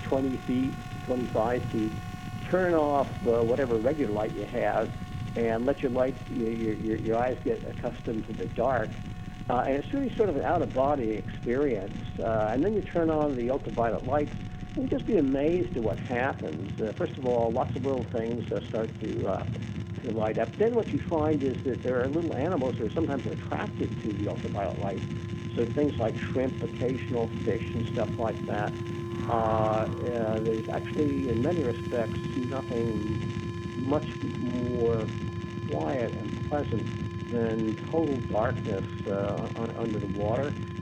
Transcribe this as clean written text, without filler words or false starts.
20 feet, 25 feet, turn off whatever regular light you have, and let your light, your eyes get accustomed to the dark. And it's really sort of an out-of-body experience. And then you turn on the ultraviolet lights, and you just be amazed at what happens. First of all, lots of little things start to light up. Then what you find is that there are little animals that are sometimes attracted to the ultraviolet light. So things like shrimp, occasional fish, and stuff like that. There's actually, in many respects, nothing much more quiet and pleasant than total darkness under the water.